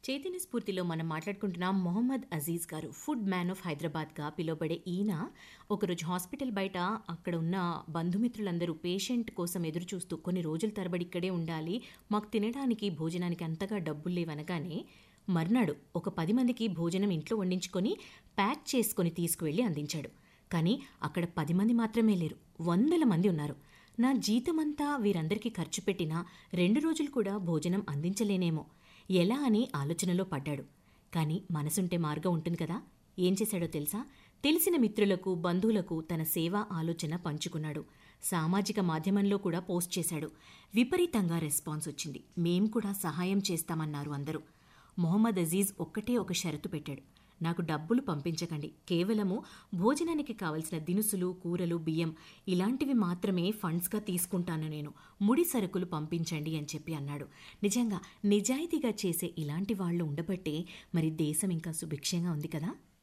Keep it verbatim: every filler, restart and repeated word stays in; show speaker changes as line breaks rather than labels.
చైతన్య స్ఫూర్తిలో మనం మాట్లాడుకుంటున్నాం. మొహమ్మద్ అజీజ్ గారు ఫుడ్ మ్యాన్ ఆఫ్ హైదరాబాద్గా పిలువబడే ఈయన ఒకరోజు హాస్పిటల్ బయట అక్కడ ఉన్న బంధుమిత్రులందరూ పేషెంట్ కోసం ఎదురు చూస్తూ కొన్ని రోజుల తరబడి ఇక్కడే ఉండాలి, మాకు తినడానికి భోజనానికి అంతగా డబ్బులు లేవనగానే మర్నాడు ఒక పది మందికి భోజనం ఇంట్లో వండించుకొని ప్యాక్ చేసుకొని తీసుకువెళ్ళి అందించాడు. కానీ అక్కడ పది మంది మాత్రమే లేరు, వందల మంది ఉన్నారు. నా జీతమంతా వీరందరికీ ఖర్చు పెట్టినా రెండు రోజులు కూడా భోజనం అందించలేనేమో ఎలా అని ఆలోచనలో పడ్డాడు. కానీ మనసుంటే మార్గం ఉంటుంది కదా. ఏం చేశాడో తెలుసా? తెలిసిన మిత్రులకు, బంధువులకు తన సేవా ఆలోచన పంచుకున్నాడు. సామాజిక మాధ్యమంలో కూడా పోస్ట్ చేశాడు. విపరీతంగా రెస్పాన్స్ వచ్చింది. మేం కూడా సహాయం చేస్తామన్నారు అందరూ. మొహమ్మద్ అజీజ్ ఒక్కటే ఒక షరతు పెట్టాడు. నాకు డబ్బులు పంపించకండి, కేవలము భోజనానికి కావలసిన దినుసులు, కూరలు, బియ్యం ఇలాంటివి మాత్రమే ఫండ్స్గా తీసుకుంటాను, నేను ముడి సరుకులు పంపించండి అని చెప్పి అన్నాడు. నిజంగా నిజాయితీగా చేసే ఇలాంటి వాళ్ళు ఉండబట్టే మరి దేశం ఇంకా సుభిక్షంగా ఉంది కదా.